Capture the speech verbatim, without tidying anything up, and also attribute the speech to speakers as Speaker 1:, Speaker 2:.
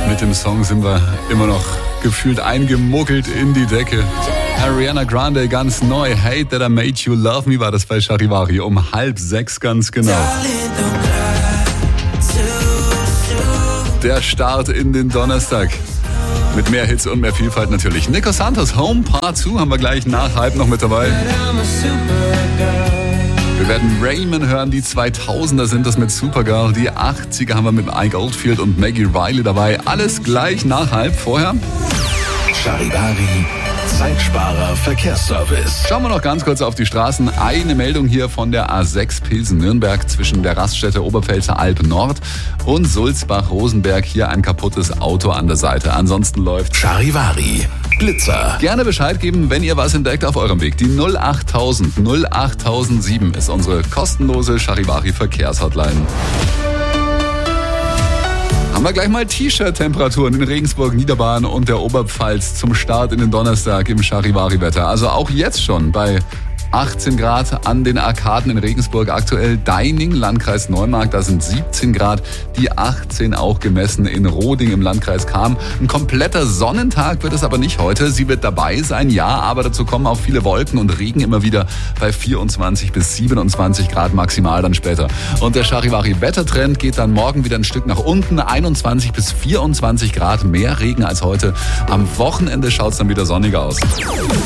Speaker 1: Mit dem Song sind wir immer noch gefühlt eingemuckelt in die Decke. Ariana Grande ganz neu. Hate That I Made You Love Me war das bei Charivari um halb sechs ganz genau. Der Start in den Donnerstag. Mit mehr Hits und mehr Vielfalt natürlich. Nico Santos, Home Part zwei haben wir gleich nach halb noch mit dabei. Wir werden Raymond hören, die zweitausender sind das mit Supergirl. Die achtziger haben wir mit Ike Oldfield und Maggie Riley dabei. Alles gleich nach halb. Vorher
Speaker 2: Charivari, Zeitsparer Verkehrsservice.
Speaker 1: schauen wir noch ganz kurz auf die Straßen. Eine Meldung hier von der A sechs Pilsen-Nürnberg zwischen der Raststätte Oberpfälzer Alb Nord und Sulzbach-Rosenberg. Hier ein kaputtes Auto an der Seite. Ansonsten läuft
Speaker 2: Charivari, Blitzer.
Speaker 1: Gerne Bescheid geben, wenn ihr was entdeckt auf eurem Weg. Die null achttausend null achttausendsieben ist unsere kostenlose Charivari Verkehrshotline. Haben wir gleich mal T-Shirt-Temperaturen in Regensburg, Niederbayern und der Oberpfalz zum Start in den Donnerstag im Charivari-Wetter. Also auch jetzt schon bei achtzehn Grad an den Arkaden in Regensburg, aktuell Deining, Landkreis Neumarkt, da sind siebzehn Grad, die achtzehn auch gemessen in Roding im Landkreis Cham. Ein kompletter Sonnentag wird es aber nicht heute. Sie wird dabei sein, ja, aber dazu kommen auch viele Wolken und Regen immer wieder bei vierundzwanzig bis siebenundzwanzig Grad maximal dann später. Und der Charivari-Wettertrend geht dann morgen wieder ein Stück nach unten, einundzwanzig bis vierundzwanzig Grad, mehr Regen als heute. Am Wochenende schaut es dann wieder sonniger aus.